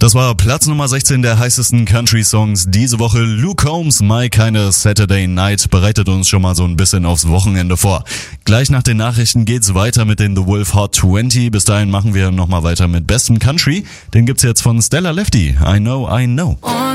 Das war Platz Nummer 16 der heißesten Country-Songs diese Woche. Luke Combs, My Kinda Saturday Night, bereitet uns schon mal so ein bisschen aufs Wochenende vor. Gleich nach den Nachrichten geht's weiter mit den The Wolf Hot 20. Bis dahin machen wir nochmal weiter mit bestem Country. Den gibt's jetzt von Stella Lefty. I Know, I Know.